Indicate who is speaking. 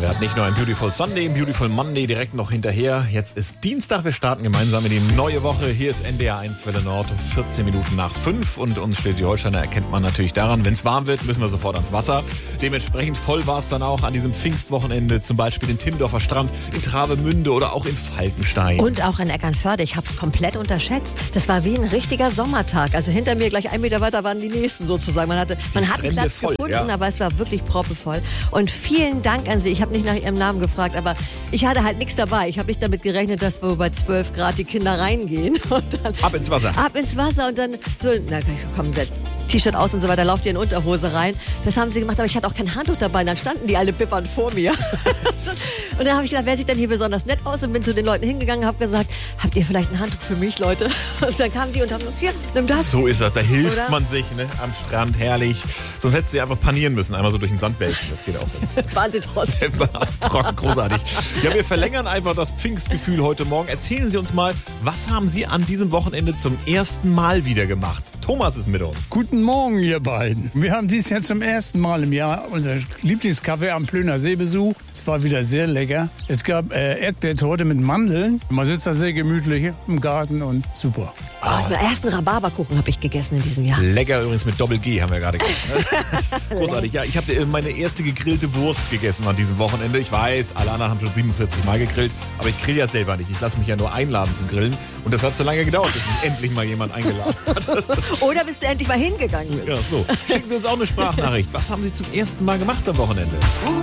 Speaker 1: wir hatten nicht nur ein Beautiful Sunday, ein Beautiful Monday direkt noch hinterher. Jetzt ist Dienstag, wir starten gemeinsam in die neue Woche. Hier ist NDR 1 Welle Nord um 14 Minuten nach 5. Und uns Schleswig-Holsteiner erkennt man natürlich daran, wenn es warm wird, müssen wir sofort ans Wasser. Dementsprechend voll war es dann auch an diesem Pfingstwochenende, zum Beispiel in Timmendorfer Strand, in Travemünde oder auch in Falkenstein.
Speaker 2: Und auch in Eckernförde, ich habe es komplett unterschätzt. Das war wie ein richtiger Sommertag. Also hinter mir gleich 1 Meter weiter waren die nächsten sozusagen. Man hat einen Platz
Speaker 1: voll,
Speaker 2: gefunden,
Speaker 1: ja.
Speaker 2: Aber es war wirklich proppevoll. Und vielen Dank an Sie. Ich habe nicht nach Ihrem Namen gefragt, aber ich hatte halt nichts dabei. Ich habe nicht damit gerechnet, dass wir bei 12 Grad die Kinder reingehen. Und dann
Speaker 1: Ab ins Wasser.
Speaker 2: Ab ins Wasser und dann so, na komm, T-Shirt aus und so weiter, lauft ihr in Unterhose rein. Das haben sie gemacht, aber ich hatte auch kein Handtuch dabei. Und dann standen die alle bippern vor mir. Und dann habe ich gedacht, wer sieht denn hier besonders nett aus? Und bin zu den Leuten hingegangen und habe gesagt, habt ihr vielleicht ein Handtuch für mich, Leute? Und dann kamen die und haben gesagt, hier, nimm das.
Speaker 1: So ist das, da hilft
Speaker 2: Oder?
Speaker 1: Man sich, ne? Am Strand, herrlich. Sonst hättest du einfach panieren müssen, einmal so durch den Sand wälzen. Das geht auch so.
Speaker 2: Waren sie trotzdem.
Speaker 1: Trocken, großartig. Ja, wir verlängern einfach das Pfingstgefühl heute Morgen. Erzählen Sie uns mal, was haben Sie an diesem Wochenende zum ersten Mal wieder gemacht? Thomas ist mit uns.
Speaker 3: Guten Morgen, ihr beiden. Wir haben dieses Jahr zum ersten Mal im Jahr unser Lieblingscafé am Plöner See besucht. Es war wieder sehr lecker. Es gab Erdbeertorte mit Mandeln. Man sitzt da sehr gemütlich im Garten und super.
Speaker 2: Den ersten Rhabarberkuchen habe ich gegessen in diesem Jahr.
Speaker 1: Lecker übrigens mit Doppel-G, haben wir gerade gesagt. Großartig. Ja, ich habe meine erste gegrillte Wurst gegessen an diesem Wochenende. Ich weiß, alle anderen haben schon 47 Mal gegrillt, aber ich grill ja selber nicht. Ich lasse mich ja nur einladen zum Grillen. Und das hat so lange gedauert, bis mich endlich mal jemand eingeladen hat.
Speaker 2: Oder bist du endlich mal hingegangen?
Speaker 1: Ja, so. Schicken Sie uns auch eine Sprachnachricht. Was haben Sie zum ersten Mal gemacht am Wochenende?